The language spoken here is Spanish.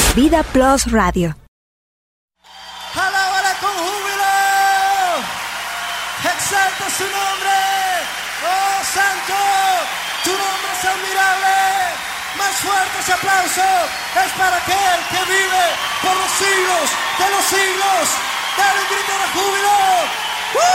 Vida Plus Radio. ¡Alábala con júbilo! ¡Exalta su nombre! ¡Oh, santo! ¡Tu nombre es admirable! ¡Más fuerte ese aplauso! ¡Es para aquel que vive por los siglos de los siglos! ¡Dale un grito de júbilo!